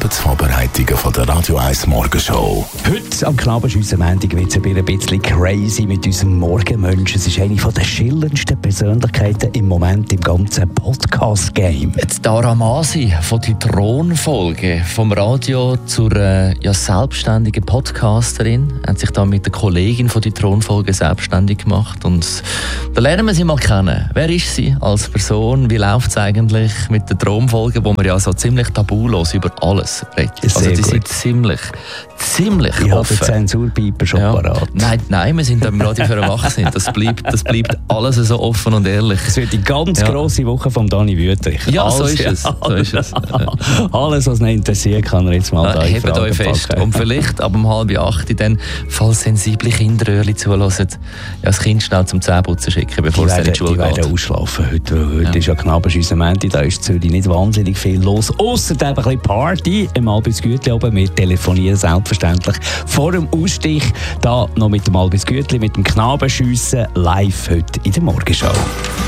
Abendvorbereitungen von der Radio 1 Morgenshow. Heute am Knabenschüssen-Montag wird es ein bisschen crazy mit unserem Morgenmensch. Es ist eine der schillerndsten Persönlichkeiten im Moment im ganzen Podcast-Game. Dara Masi von der Thronfolge vom Radio zur selbstständigen Podcasterin, hat sich da mit der Kollegin von der Thronfolge selbstständig gemacht, und da lernen wir sie mal kennen. Wer ist sie als Person? Wie läuft es eigentlich mit der Thronfolge, wo man ja so ziemlich tabulos über alles redet? Also die sind ziemlich Ich habe offen. den Zensurpiper schon parat. Nein, wir sind da im Radio für Erwachsene. Das bleibt alles so offen und ehrlich. Es wird die ganz grosse Woche von Dani Wüthrich. Ja, so ist es. Alles, was ihn interessiert, kann er jetzt mal da in hebt Frage euch fest. packen. Und vielleicht ab 7:30 dann, falls sensible Kinderröhrchen zuhören, das Kind schnell zum Zähneputzen schicken, bevor es in die Schule Die geht. werden ausschlafen heute, weil heute ist ja Knabenschüssen-Montag, da ist in Zürich nicht wahnsinnig viel los, ausser eben ein bisschen Party im Albis Gütli oben. Wir telefonieren selbstverständlich vor dem Ausstich, da noch mit dem Albis Gütli, mit dem Knabenschüssen live heute in der Morgenshow.